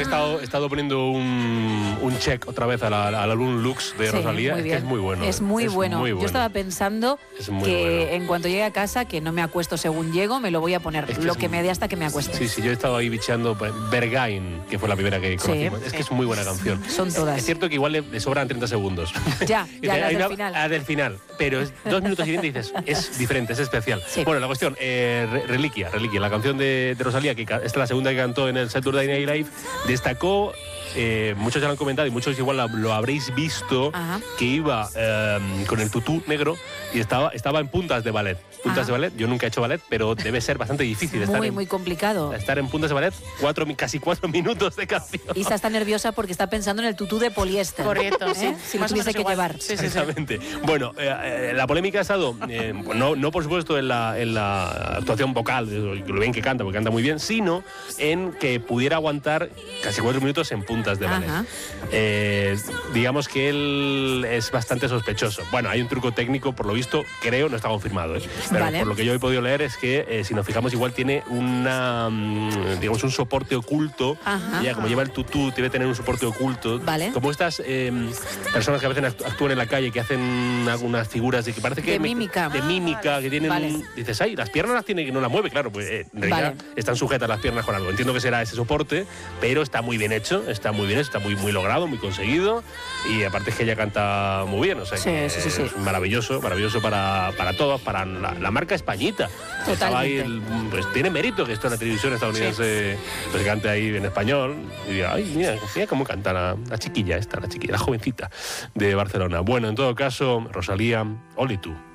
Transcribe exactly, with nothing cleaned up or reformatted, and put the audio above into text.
he estado, he estado poniendo un, un check otra vez al álbum Lux de Sí, Rosalía. muy Es que es muy bueno. Es muy, es bueno. muy bueno. Yo estaba pensando que bueno. en cuanto llegue a casa, que no me acuesto según llego, me lo voy a poner. Es que lo es que muy... me dé hasta que me acueste. Sí, sí, yo he estado ahí bicheando pues, Bergain, que fue la primera que conocimos. Sí. Es que es muy buena canción. Son todas. Es, es cierto que igual le, le sobran treinta segundos. Ya, ya, las del una, final. A del final. Pero es dos minutos y veinte y dices, es diferente, es especial. Sí. Bueno, la cuestión, eh, Reliquia, Reliquia, la canción de, de Rosalía, que esta es la segunda que cantó en el Saturday Night Live, destacó, eh, muchos ya lo han comentado y muchos igual lo, lo habréis visto, Ajá. que iba eh, con el tutú negro y estaba, estaba en puntas de ballet. Puntas Ajá. de ballet, yo nunca he hecho ballet, pero debe ser bastante difícil muy, estar en, muy complicado. estar en puntas de ballet, cuatro, casi cuatro minutos de canción. Isa está nerviosa porque está pensando en el tutú de poliéster. Correcto, ¿Eh? sí. Si lo tuviese que llevar. Sí, sí, sí. Exactamente. Bueno, eh, eh, la polémica ha estado, eh, no, no por supuesto en la, en la actuación vocal, lo bien que canta, porque canta muy bien, sino en que pudiera aguantar casi cuatro minutos en puntas de ballet. Eh, digamos que él es bastante sospechoso. Bueno, hay un truco técnico, por lo visto, creo, no está confirmado, ¿eh? Pero vale. por lo que yo he podido leer es que, eh, si nos fijamos, igual tiene una, mm, digamos, un soporte oculto. Ajá. Ella, como lleva el tutú, debe tener un soporte oculto. Vale. Como estas eh, personas que a veces actúan en la calle, que hacen algunas figuras de que parece que... De me, mímica. De mímica, que tienen... Vale. Un, dices, ay, las piernas las tiene que no las mueve, claro, pues eh, en realidad Vale. están sujetas las piernas con algo. Entiendo que será ese soporte, pero está muy bien hecho, está muy bien hecho, está muy, muy logrado, muy conseguido, y aparte es que ella canta muy bien, o sea, Sí, que sí, sí, sí. es maravilloso, maravilloso para, para todos, para la, la marca Españita. Estaba ahí el- pues tiene mérito que esto en la televisión estadounidense pues cante ahí en español, y diga, ay, mira, mira cómo canta la, la chiquilla esta, la chiquilla, la jovencita de Barcelona. Bueno, en todo caso, Rosalía, ole tú.